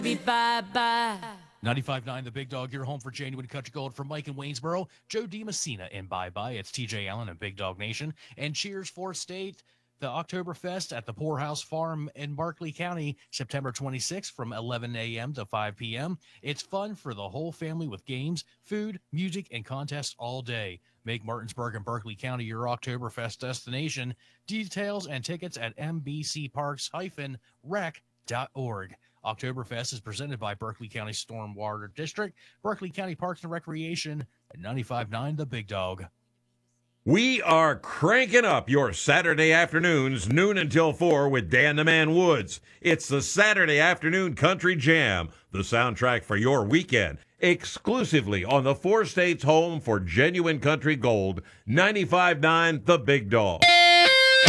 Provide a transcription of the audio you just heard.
Bye-bye. 95.9 The Big Dog, your home for genuine country gold from Mike in Waynesboro, Joe DiMessina in Bye-Bye. It's TJ Allen and Big Dog Nation. And cheers for state, the Oktoberfest at the Poorhouse Farm in Berkeley County, September 26th from 11 a.m. to 5 p.m. It's fun for the whole family with games, food, music, and contests all day. Make Martinsburg and Berkeley County your Oktoberfest destination. Details and tickets at mbcparks-rec.org. Oktoberfest is presented by Berkeley County Stormwater District, Berkeley County Parks and Recreation, and 95.9 The Big Dog. We are cranking up your Saturday afternoons, noon until 4 with Dan the Man Woods. It's the Saturday Afternoon Country Jam, the soundtrack for your weekend, exclusively on the four states home for genuine country gold, 95.9 The Big Dog.